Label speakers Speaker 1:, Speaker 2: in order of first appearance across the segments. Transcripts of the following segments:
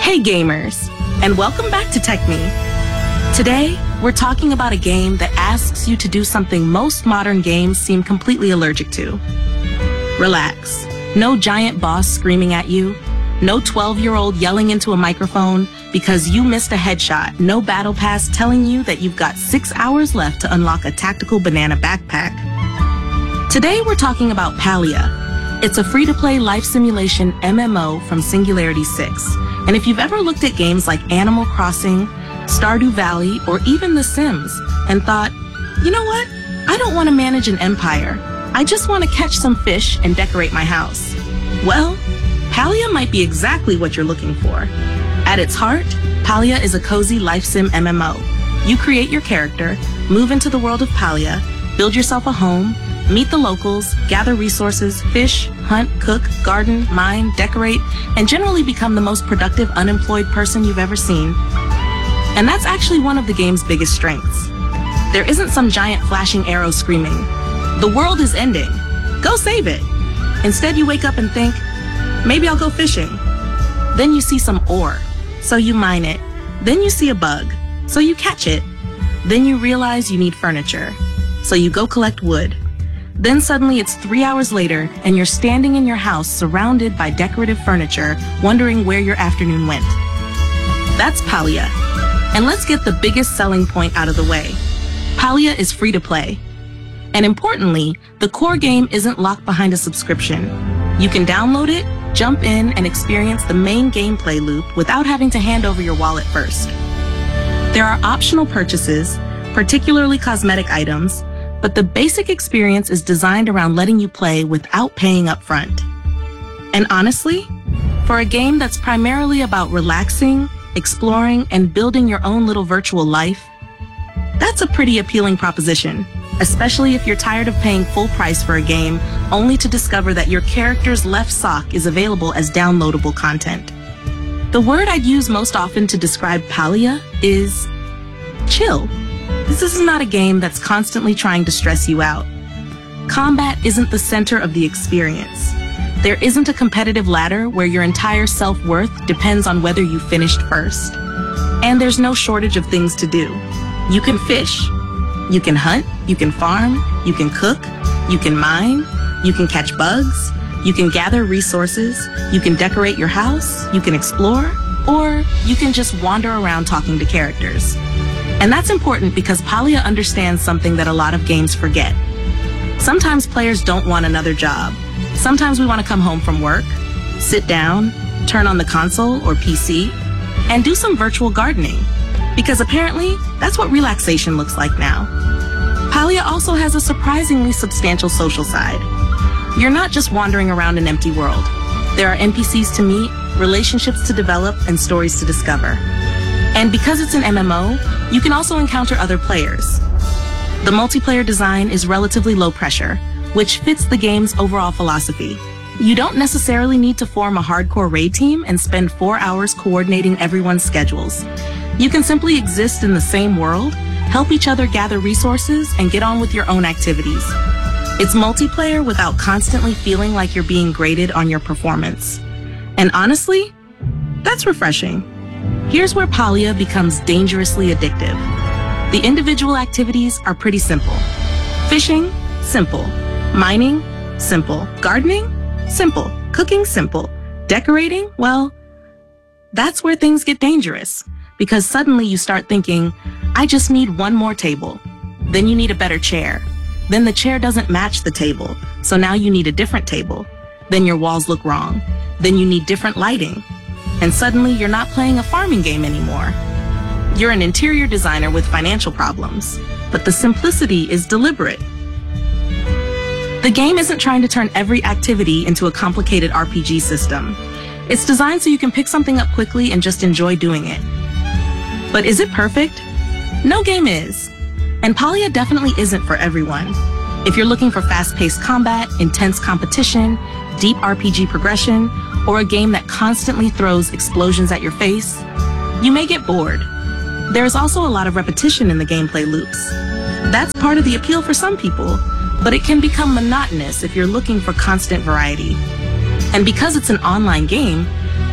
Speaker 1: Hey gamers, and welcome back to TechMe. Today, we're talking about a game that asks you to do something most modern games seem completely allergic to. Relax. No giant boss screaming at you. No 12-year-old yelling into a microphone because you missed a headshot. No battle pass telling you that you've got 6 hours left to unlock a tactical banana backpack. Today, we're talking about Palia. It's a free-to-play life simulation MMO from Singularity 6. And if you've ever looked at games like Animal Crossing, Stardew Valley, or even The Sims and thought, you know what? I don't want to manage an empire. I just want to catch some fish and decorate my house. Well, Palia might be exactly what you're looking for. At its heart, Palia is a cozy life sim MMO. You create your character, move into the world of Palia, build yourself a home, meet the locals, gather resources, fish, hunt, cook, garden, mine, decorate, and generally become the most productive unemployed person you've ever seen. And that's actually one of the game's biggest strengths. There isn't some giant flashing arrow screaming, "The world is ending. Go save it." Instead, you wake up and think, maybe I'll go fishing. Then you see some ore, so you mine it. Then you see a bug, so you catch it. Then you realize you need furniture, so you go collect wood. Then suddenly it's 3 hours later and you're standing in your house surrounded by decorative furniture, wondering where your afternoon went. That's Palia. And let's get the biggest selling point out of the way. Palia is free to play. And importantly, the core game isn't locked behind a subscription. You can download it, jump in, and experience the main gameplay loop without having to hand over your wallet first. There are optional purchases, particularly cosmetic items, but the basic experience is designed around letting you play without paying up front. And honestly, for a game that's primarily about relaxing, exploring, and building your own little virtual life, that's a pretty appealing proposition, especially if you're tired of paying full price for a game only to discover that your character's left sock is available as downloadable content. The word I'd use most often to describe Palia is chill. This is not a game that's constantly trying to stress you out. Combat isn't the center of the experience. There isn't a competitive ladder where your entire self-worth depends on whether you finished first. And there's no shortage of things to do. You can fish. You can hunt. You can farm. You can cook. You can mine. You can catch bugs. You can gather resources. You can decorate your house. You can explore. Or you can just wander around talking to characters. And that's important because Palia understands something that a lot of games forget. Sometimes players don't want another job. Sometimes we want to come home from work, sit down, turn on the console or PC, and do some virtual gardening. Because apparently, that's what relaxation looks like now. Palia also has a surprisingly substantial social side. You're not just wandering around an empty world. There are NPCs to meet, relationships to develop, and stories to discover. And because it's an MMO, you can also encounter other players. The multiplayer design is relatively low pressure, which fits the game's overall philosophy. You don't necessarily need to form a hardcore raid team and spend 4 hours coordinating everyone's schedules. You can simply exist in the same world, help each other gather resources, and get on with your own activities. It's multiplayer without constantly feeling like you're being graded on your performance. And honestly, that's refreshing. Here's where Palia becomes dangerously addictive. The individual activities are pretty simple. Fishing, simple. Mining, simple. Gardening, simple. Cooking, simple. Decorating, well, that's where things get dangerous. Because suddenly you start thinking, I just need one more table. Then you need a better chair. Then the chair doesn't match the table, so now you need a different table. Then your walls look wrong. Then you need different lighting. And suddenly you're not playing a farming game anymore. You're an interior designer with financial problems, but the simplicity is deliberate. The game isn't trying to turn every activity into a complicated RPG system. It's designed so you can pick something up quickly and just enjoy doing it. But is it perfect? No game is. And Palia definitely isn't for everyone. If you're looking for fast-paced combat, intense competition, deep RPG progression, or a game that constantly throws explosions at your face, you may get bored. There's also a lot of repetition in the gameplay loops. That's part of the appeal for some people, but it can become monotonous if you're looking for constant variety. And because it's an online game,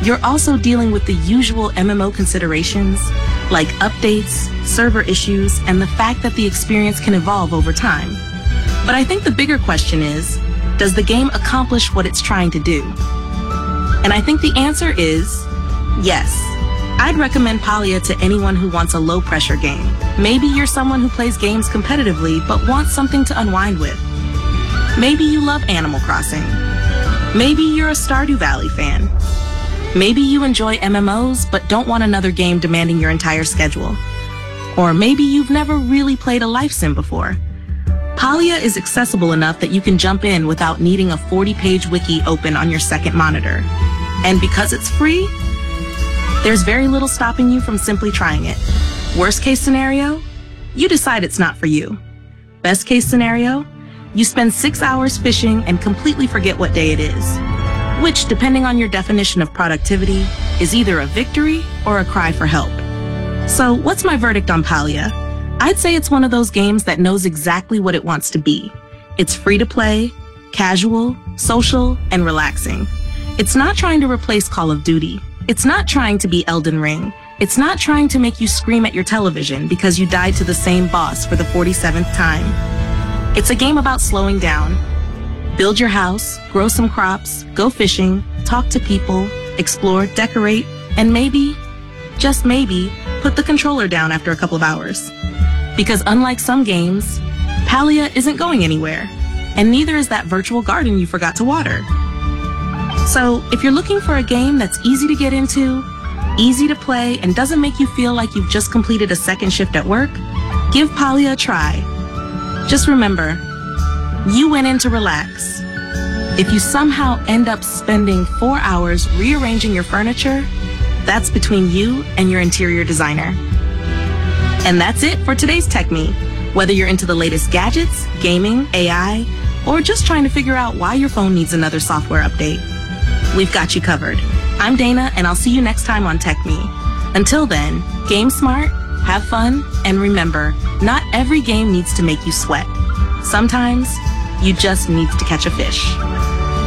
Speaker 1: you're also dealing with the usual MMO considerations, like updates, server issues, and the fact that the experience can evolve over time. But I think the bigger question is, does the game accomplish what it's trying to do? And I think the answer is yes. I'd recommend Palia to anyone who wants a low-pressure game. Maybe you're someone who plays games competitively but wants something to unwind with. Maybe you love Animal Crossing. Maybe you're a Stardew Valley fan. Maybe you enjoy MMOs but don't want another game demanding your entire schedule. Or maybe you've never really played a life sim before. Palia is accessible enough that you can jump in without needing a 40-page wiki open on your second monitor. And because it's free, there's very little stopping you from simply trying it. Worst case scenario, you decide it's not for you. Best case scenario, you spend 6 hours fishing and completely forget what day it is, which, depending on your definition of productivity, is either a victory or a cry for help. So what's my verdict on Palia? I'd say it's one of those games that knows exactly what it wants to be. It's free to play, casual, social, and relaxing. It's not trying to replace Call of Duty. It's not trying to be Elden Ring. It's not trying to make you scream at your television because you died to the same boss for the 47th time. It's a game about slowing down. Build your house, grow some crops, go fishing, talk to people, explore, decorate, and maybe, just maybe, put the controller down after a couple of hours. Because unlike some games, Palia isn't going anywhere, and neither is that virtual garden you forgot to water. So if you're looking for a game that's easy to get into, easy to play, and doesn't make you feel like you've just completed a second shift at work, give Palia a try. Just remember, you went in to relax. If you somehow end up spending 4 hours rearranging your furniture, that's between you and your interior designer. And that's it for today's Tech Me. Whether you're into the latest gadgets, gaming, AI, or just trying to figure out why your phone needs another software update, we've got you covered. I'm Dana, and I'll see you next time on Tech Me. Until then, game smart, have fun, and remember, not every game needs to make you sweat. Sometimes, you just need to catch a fish.